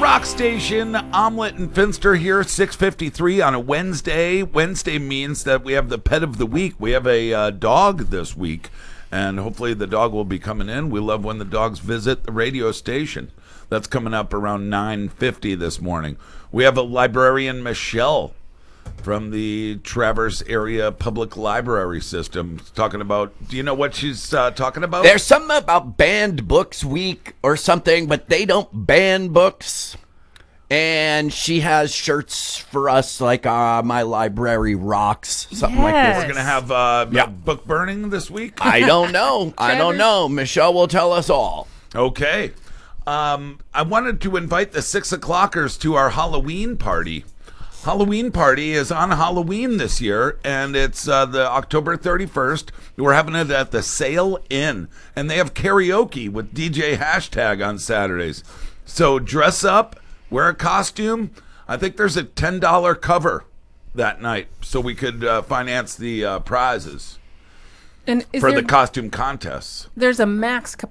Rock Station, Omelet and Finster here, 6:53 on a Wednesday. Wednesday means that we have the pet of the week. We have a dog this week, and hopefully the dog will be coming in. We love when the dogs visit the radio station. That's coming up around 9:50 this morning. We have a librarian, Michelle, from the Traverse Area Public Library System, talking about, do you know what she's talking about? There's something about Banned Books Week or something, but they don't ban books. And she has shirts for us like My Library Rocks, something like this. We're going to have book burning this week? I don't know. I don't know. Michelle will tell us all. Okay. I wanted to invite the 6 o'clockers to our Halloween party. Halloween party is on Halloween this year, and it's the October 31st. We're having it at the Sail Inn, and they have karaoke with DJ Hashtag on Saturdays. So dress up, wear a costume. I think there's a $10 cover that night, so we could finance the prizes And for the costume contests. There's a max